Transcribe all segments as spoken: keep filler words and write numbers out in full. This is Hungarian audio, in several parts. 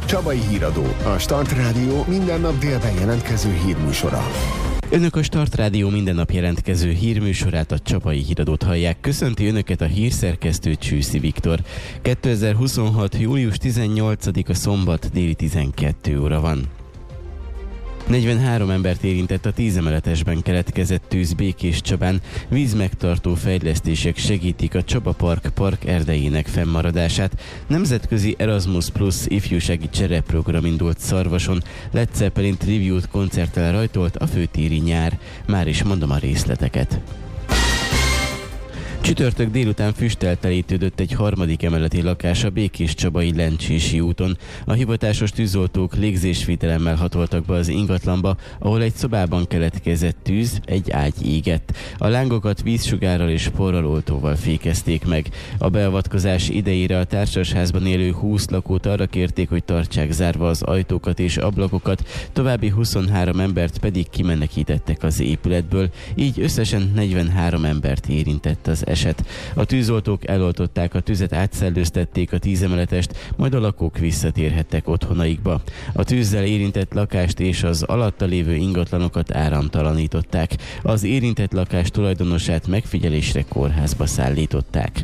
Csabai Híradó, a Start Rádió minden nap délben jelentkező hírműsora. Önök a Start Rádió minden nap jelentkező hírműsorát, a Csabai Híradót hallják. Köszönti Önöket a hírszerkesztő Csűszi Viktor. kétezer-huszonhat. július tizennyolcadika szombat, déli tizenkét óra van. negyvenhárom embert érintett a tízemeletesben keletkezett tűz Békéscsabán. Vízmegtartó fejlesztések segítik a Csaba Park park erdejének fennmaradását. Nemzetközi Erasmus Plus ifjúsági csereprogram indult Szarvason. Led Zeppelin tribute koncerttel rajtolt a főtéri nyár. Már is mondom a részleteket. Csütörtök délután füsttel telítődött egy harmadik emeleti lakás a Békéscsabai Lencsési úton. A hivatásos tűzoltók légzésvédelemmel hatoltak be az ingatlanba, ahol egy szobában keletkezett tűz, egy ágy égett. A lángokat vízsugárral és porraloltóval fékezték meg. A beavatkozás idejére a társasházban élő húsz lakót arra kérték, hogy tartsák zárva az ajtókat és ablakokat, további huszonhárom embert pedig kimenekítettek az épületből, így összesen negyvenhárom embert érintett az eset. A tűzoltók eloltották a tüzet, átszellőztették a tízemeletest, majd a lakók visszatérhettek otthonaikba. A tűzzel érintett lakást és az alatta lévő ingatlanokat áramtalanították. Az érintett lakás tulajdonosát megfigyelésre kórházba szállították.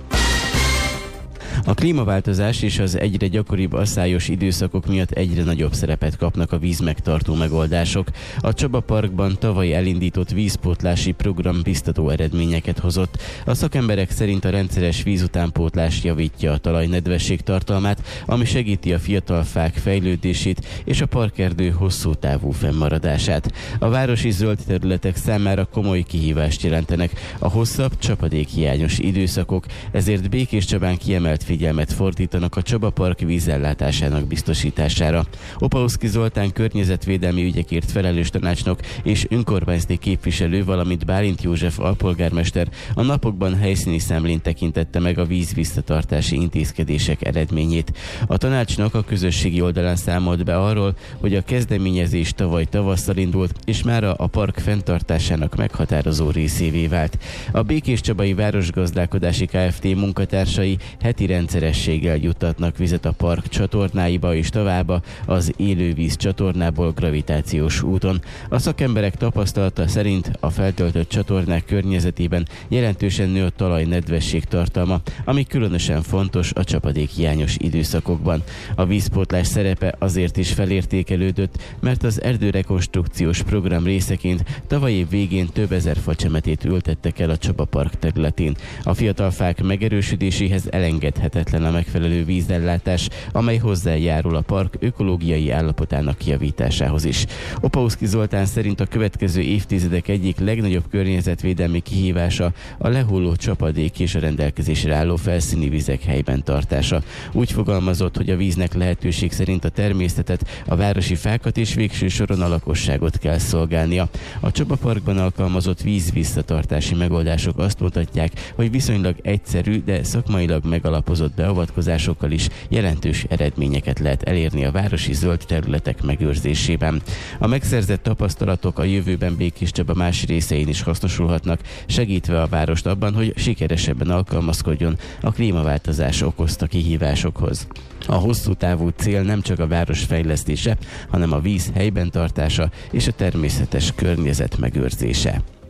A klímaváltozás és az egyre gyakoribb asszályos időszakok miatt egyre nagyobb szerepet kapnak a vízmegtartó megoldások. A Csaba Parkban tavaly elindított vízpótlási program biztató eredményeket hozott. A szakemberek szerint a rendszeres vízutánpótlás javítja a talaj nedvesség tartalmát, ami segíti a fiatal fák fejlődését és a parkerdő hosszú távú fennmaradását. A városi zöld területek számára komoly kihívást jelentenek a hosszabb, csapadékhiányos időszakok, ezért Békéscsabán kiemelt figyelmet fordítanak a Csaba Park vízellátásának biztosítására. Opauszki Zoltán környezetvédelmi ügyekért felelős tanácsnok és önkormányzati képviselő, valamint Bálint József alpolgármester a napokban helyszíni szemlén tekintette meg a víz visszatartási intézkedések eredményét. A tanácsnak a közösségi oldalán számolt be arról, hogy a kezdeményezés tavaly tavasszal indult, és mára a park fenntartásának meghatározó részévé vált. A Békéscsabai Városgazdálkodási Kft. Munkatársai heti rendszerességgel juttatnak vizet a park csatornáiba és tovább az élővíz csatornából gravitációs úton. A szakemberek tapasztalata szerint a feltöltött csatornák környezetében jelentősen nő a talaj nedvesség tartalma, ami különösen fontos a csapadékhiányos időszakokban. A vízpótlás szerepe azért is felértékelődött, mert az erdőrekonstrukciós program részeként tavaly év végén több ezer facsemetét ültettek el a Csaba Park területén. A fiatal fák megerősödéséhez elengedhetetlen a megfelelő vízellátás, amely hozzájárul a park ökológiai állapotának javításához is. Opauszki Zoltán szerint a következő évtizedek egyik legnagyobb környezetvédelmi kihívása a lehulló csapadék és a rendelkezésre álló felszíni vizek helyben tartása. Úgy fogalmazott, hogy a víznek lehetőség szerint a természetet, a városi fákat és végső soron a lakosságot kell szolgálnia. A Csaba Parkban alkalmazott vízvisszatartási megoldások azt mutatják, hogy viszonylag egyszerű, de szakmailag megalapozott beavatkozásokkal is jelentős eredményeket lehet elérni a városi zöld területek megőrzésében. A megszerzett tapasztalatok a jövőben Békéscsaba más részein is hasznosulhatnak, segítve a várost abban, hogy sikeresebben alkalmazkodjon a klímaváltozás okozta kihívásokhoz. A hosszú távú cél nem csak a város fejlesztése, hanem a víz helyben tartása és a természetes környezet megőrzése.